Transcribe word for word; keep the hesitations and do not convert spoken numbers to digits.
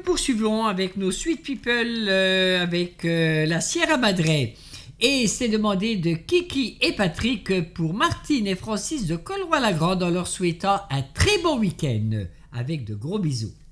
poursuivons avec nos Sweet People, euh, avec euh, la Sierra Madre. Et c'est demandé de Kiki et Patrick pour Martine et Francis de Colroy-la-Grande en leur souhaitant un très bon week-end. Avec de gros bisous.